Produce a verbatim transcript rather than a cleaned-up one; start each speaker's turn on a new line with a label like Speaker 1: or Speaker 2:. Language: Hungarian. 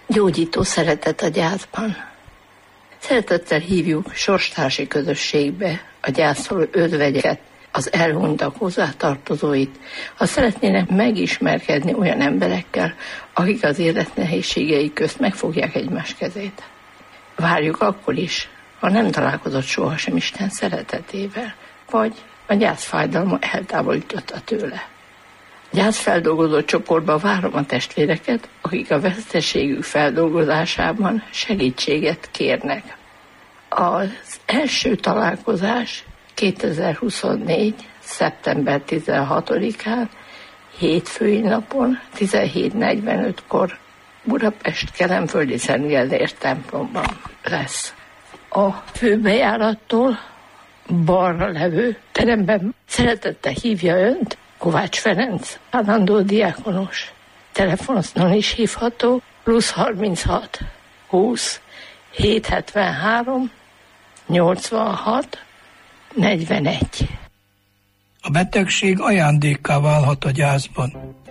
Speaker 1: Gyógyító szeretet a gyászban. Szeretettel hívjuk sorstársi közösségbe a gyászoló özvegyeket, az elhunytak hozzátartozóit, ha szeretnének megismerkedni olyan emberekkel, akik az élet nehézségei közt megfogják egymás kezét. Várjuk akkor is, ha nem találkozott sohasem Isten szeretetével, vagy a gyászfájdalma eltávolította tőle. Gyászfeldolgozó csoportba várom a testvéreket, akik a veszteségük feldolgozásában segítséget kérnek. Az első találkozás kétezer-huszonnégy. szeptember tizenhatodikán, hétfői napon, tizenhét negyvenötkor Budapest Kelenföldi Szent Gellért templomban lesz. A főbejárattól balra levő teremben szeretettel hívja önt Kovács Ferenc, állandó diákonos. Telefonon is hívható, plusz harminchat, húsz, hétszázhetvenhárom, nyolcvanhat, negyvenegy.
Speaker 2: A betegség ajándékká válhat a gyászban.